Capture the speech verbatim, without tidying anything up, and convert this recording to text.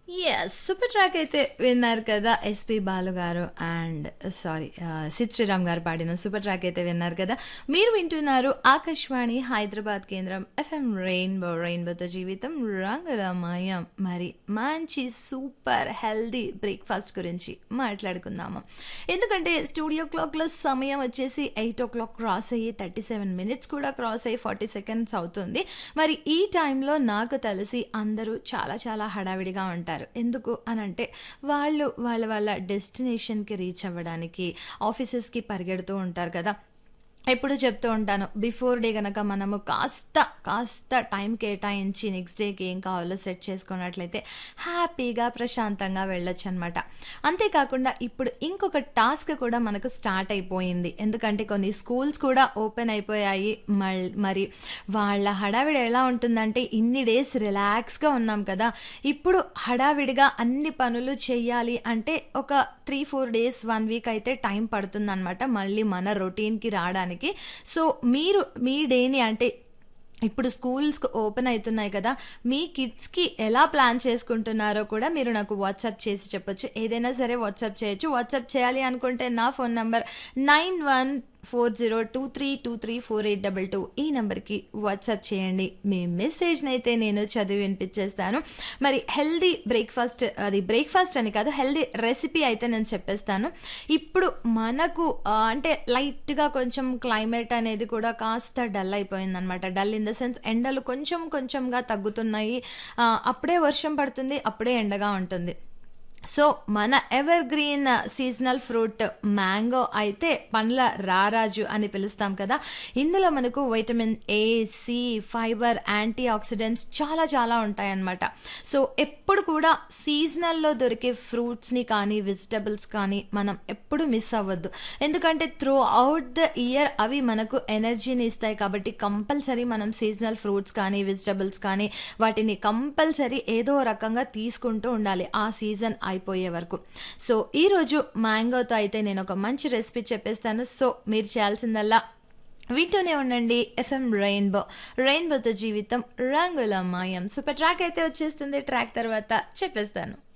Yes. Super track అయితే విన్నారు కదా! ఎస్‌పీ బాలు గారు అండ్ సారీ ఆహ్, సిద్ శ్రీరామ్ గారు పాడిన సూపర్ ట్రాక్ అయితే విన్నారు కదా! మీరు వింటున్నారు ఆకాశవాణి హైదరాబాద్ కేంద్రం ఎఫ్ఎం రెయిన్బో రెయిన్బోతో జీవితం రంగులమయం. మరి మంచి సూపర్ హెల్తీ బ్రేక్‌ఫాస్ట్ గురించి మాట్లాడుకుందాము. ఎందుకంటే స్టూడియో క్లాక్‌లో సమయం వచ్చేసి ఎనిమిది క్రాస్ అయ్యి ముప్పై ఏడు మినిట్స్ కూడా క్రాస్ అయ్యి నలభై సెకండ్స్ అవుతుంది. మరి ఈ టైంలో నాకు తెలిసి అందరూ చాలా చాలా హడావిడిగా ఉంటారు. ఎందుకు అనంటే వాళ్ళు వాళ్ళ వాళ్ళ డెస్టినేషన్‌కి రీచ్ అవ్వడానికి ఆఫీసెస్‌కి పరిగెడుతూ ఉంటారు కదా! ఎప్పుడు చెప్తూ ఉంటాను. బిఫోర్ డే గనక మనము కాస్త, కాస్త టైం కేటాయించి నెక్స్ట్ డేకి ఏం కావాలో సెట్ చేసుకున్నట్లయితే హ్యాపీగా, ప్రశాంతంగా వెళ్ళొచ్చనమాట. అంతేకాకుండా ఇప్పుడు ఇంకొక టాస్క్ కూడా మనకు స్టార్ట్ అయిపోయింది. ఎందుకంటే కొన్ని స్కూల్స్ కూడా ఓపెన్ అయిపోయాయి. మళ్ మరి వాళ్ళ హడావిడి ఎలా ఉంటుందంటే ఇన్ని డేస్ రిలాక్స్‌గా ఉన్నాం కదా! ఇప్పుడు హడావిడిగా అన్ని పనులు చెయ్యాలి అంటే ఒక మూడు, నాలుగు డేస్, ఒక వీక్ అయితే టైం పడుతుందనమాట. మళ్ళీ మన రొటీన్‌కి రావడానికి. సో, మీరు మీ డేని అంటే ఇప్పుడు స్కూల్స్ ఓపెన్ అవుతున్నాయి కదా! మీ కిడ్స్‌కి ఎలా ప్లాన్ చేసుకుంటున్నారో కూడా మీరు నాకు వాట్సాప్ చేసి చెప్పొచ్చు. ఏదైనా సరే వాట్సాప్ చేయొచ్చు. వాట్సాప్ చేయాలి అనుకుంటే నా phone number nine one four zero two three two three four eight two two ఈ నంబర్‌కి వాట్సాప్ చేయండి. మీ మెసేజ్‌నైతే నేను చదివి వినిపించేస్తాను. మరి హెల్తీ బ్రేక్‌ఫాస్ట్ అది బ్రేక్‌ఫాస్ట్ అని కాదు హెల్తీ రెసిపీ అయితే నేను చెప్పేస్తాను. ఇప్పుడు మనకు ఆహ్, అంటే లైట్‌గా కొంచెం క్లైమేట్ అనేది కూడా కాస్త డల్ అయిపోయిందనమాట. డల్ ఇన్ ద సెన్స్ ఎండలు కొంచెం కొంచెంగా తగ్గుతున్నాయి. ఆహ్, అప్పుడే వర్షం పడుతుంది. అప్పుడే ఎండగా ఉంటుంది. సో, మన ever green seasonal fruit mango అయితే పండ్ల రారాజు అని పిలుస్తాం కదా! ఇందులో మనకు vitamin A, C, fibre, anti oxidants చాలా చాలా ఉంటాయన్నమాట. సో, ఎప్పుడు కూడా సీజనల్‌లో దొరికే ఫ్రూట్స్‌ని కానీ, వెజిటబుల్స్ కానీ మనం ఎప్పుడు మిస్ అవ్వద్దు. ఎందుకంటే త్రూ ఔట్ ద ఇయర్ అవి మనకు ఎనర్జీని ఇస్తాయి కాబట్టి కంపల్సరీ మనం సీజనల్ ఫ్రూట్స్ కానీ, వెజిటబుల్స్ కానీ వాటిని కంపల్సరీ ఏదో రకంగా తీసుకుంటూ ఉండాలి. ఆ సీజన్ అయిపోయే వరకు. సో, ఈరోజు మ్యాంగోతో అయితే నేను ఒక మంచి రెసిపీ చెప్పేస్తాను. సో, మీరు చేయాల్సిందల్లా వింటూనే ఉండండి ఎఫ్ఎం రెయిన్బో. రెయిన్బోతో జీవితం రంగులమయం. సూపర్ ట్రాక్ అయితే వచ్చేస్తుంది. ట్రాక్ తర్వాత చెప్పేస్తాను.